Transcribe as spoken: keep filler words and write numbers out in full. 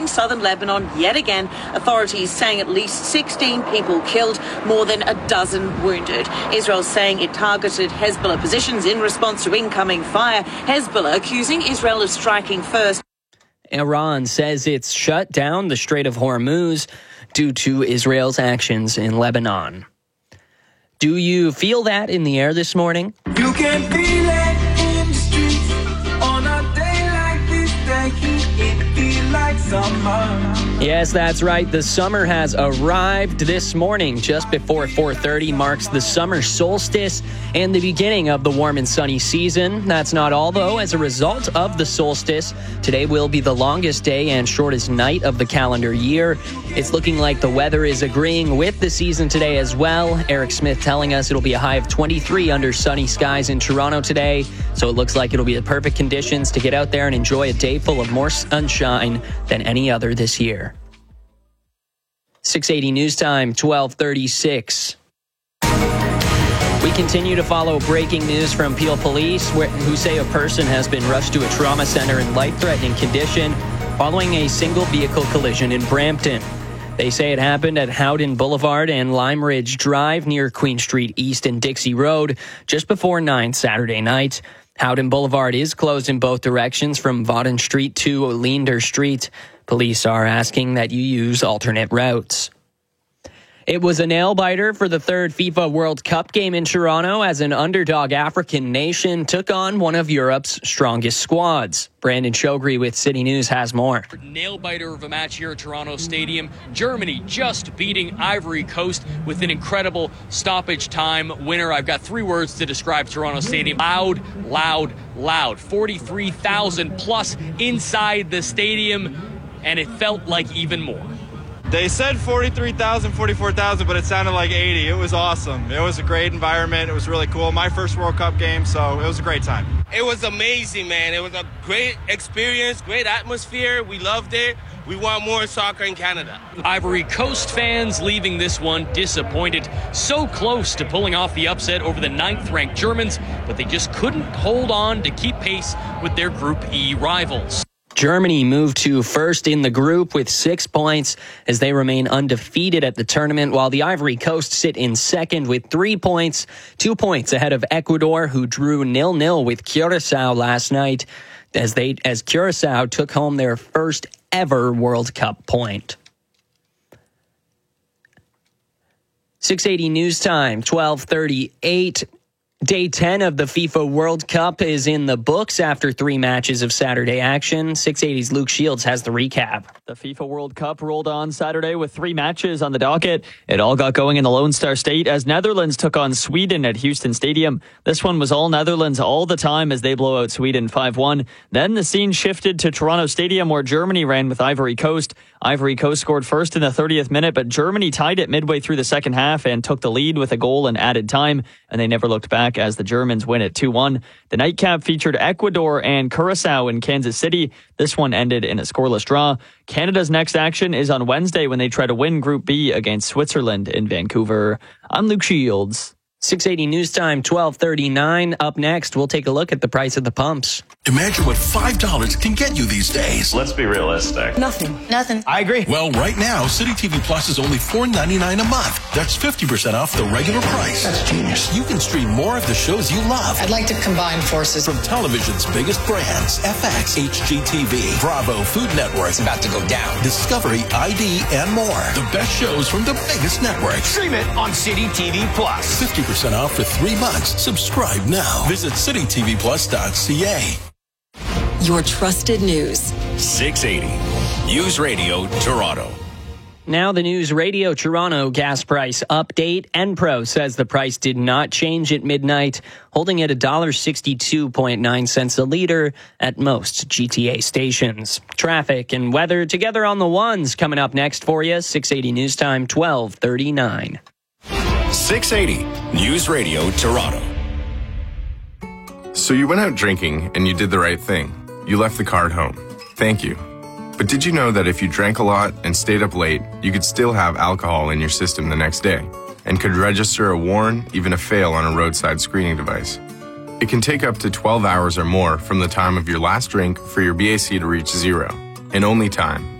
in southern Lebanon yet again. Authorities saying at least sixteen people killed, more than a dozen wounded. Israel saying it targeted Hezbollah positions in response to incoming fire. Hezbollah accusing Israel of striking first. Iran says it's shut down the Strait of Hormuz due to Israel's actions in Lebanon. Do you feel that in the air this morning? You can feel it in the streets on a day like this. The heat, it feel like summer. Yes, that's right. The summer has arrived this morning. Just before four thirty marks the summer solstice and the beginning of the warm and sunny season. That's not all, though. As a result of the solstice, today will be the longest day and shortest night of the calendar year. It's looking like the weather is agreeing with the season today as well. Eric Smith telling us it'll be a high of twenty-three under sunny skies in Toronto today. So it looks like it'll be the perfect conditions to get out there and enjoy a day full of more sunshine than any other this year. six eighty News Time, twelve thirty-six. We continue to follow breaking news from Peel Police, who say a person has been rushed to a trauma center in life-threatening condition following a single vehicle collision in Brampton. They say it happened at Howden Boulevard and Lime Ridge Drive near Queen Street East and Dixie Road just before nine Saturday night. Howden Boulevard is closed in both directions from Vaughan Street to Leander Street. Police are asking that you use alternate routes. It was a nail-biter for the third FIFA World Cup game in Toronto as an underdog African nation took on one of Europe's strongest squads. Brandon Shogri with City News has more. Nail-biter of a match here at Toronto Stadium. Germany just beating Ivory Coast with an incredible stoppage time winner. I've got three words to describe Toronto Stadium. Loud, loud, loud. forty-three thousand plus inside the stadium, and it felt like even more. They said forty-three thousand, forty-four thousand, but it sounded like eighty. It was awesome. It was a great environment. It was really cool. My first World Cup game, so it was a great time. It was amazing, man. It was a great experience, great atmosphere. We loved it. We want more soccer in Canada. Ivory Coast fans leaving this one disappointed. So close to pulling off the upset over the ninth-ranked Germans, but they just couldn't hold on to keep pace with their Group E rivals. Germany moved to first in the group with six points as they remain undefeated at the tournament, while the Ivory Coast sit in second with three points, two points ahead of Ecuador, who drew nil nil with Curacao last night as they as Curacao took home their first ever World Cup point. six eighty News Time, twelve thirty-eight. Day ten of the FIFA World Cup is in the books after three matches of Saturday action. six eighty's Luke Shields has the recap. The FIFA World Cup rolled on Saturday with three matches on the docket. It all got going in the Lone Star State as Netherlands took on Sweden at Houston Stadium. This one was all Netherlands all the time as they blow out Sweden five one. Then the scene shifted to Toronto Stadium where Germany ran with Ivory Coast. Ivory Coast scored first in the thirtieth minute, but Germany tied it midway through the second half and took the lead with a goal in added time, and they never looked back as the Germans win at two one. The nightcap featured Ecuador and Curacao in Kansas City. This one ended in a scoreless draw. Canada's next action is on Wednesday when they try to win Group B against Switzerland in Vancouver. I'm Luke Shields. six eighty News Time, twelve thirty-nine. Up next, we'll take a look at the price of the pumps. Imagine what five dollars can get you these days. Let's be realistic. Nothing. Nothing. I agree. Well, right now, City T V Plus is only four ninety-nine a month. That's fifty percent off the regular price. That's genius. You can stream more of the shows you love. I'd like to combine forces. From television's biggest brands, F X, H G T V, Bravo, Food Network. It's about to go down. Discovery, I D, and more. The best shows from the biggest networks. Stream it on City T V Plus. fifty percent off for three months. Subscribe now. Visit city t v plus dot c a. Your trusted news. six eighty News Radio Toronto. Now the News Radio Toronto gas price update. Enpro says the price did not change at midnight, holding at one dollar sixty-two point nine cents a liter at most G T A stations. Traffic and weather together on the ones coming up next for you. six eighty News Time, twelve thirty-nine. six eighty News Radio Toronto. So you went out drinking and you did the right thing. You left the car at home. Thank you. But did you know that if you drank a lot and stayed up late, you could still have alcohol in your system the next day and could register a warn, even a fail on a roadside screening device? It can take up to twelve hours or more from the time of your last drink for your B A C to reach zero, and only time.